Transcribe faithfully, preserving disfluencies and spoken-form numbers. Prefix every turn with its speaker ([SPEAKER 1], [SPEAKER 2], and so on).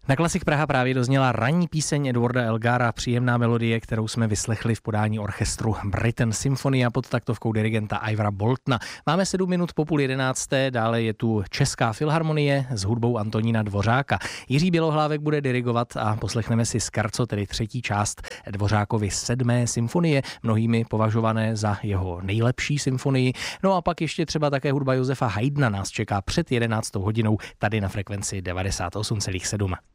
[SPEAKER 1] Na Klasik Praha právě dozněla ranní píseň Edwarda Elgara, příjemná melodie, kterou jsme vyslechli v podání orchestru Britain Symphony a pod taktovkou dirigenta Ivara Boltona. Máme sedm minut po půl jedenácté, dále je tu Česká filharmonie s hudbou Antonína Dvořáka. Jiří Bělohlávek bude dirigovat a poslechneme si Scherzo, tedy třetí část Dvořákovy sedmé symfonie, mnohými považované za jeho nejlepší symfonii. No a pak ještě třeba také hudba Josefa Haydna nás čeká před jedenáctou hodinou tady na frekvenci devadesát osm celá sedm.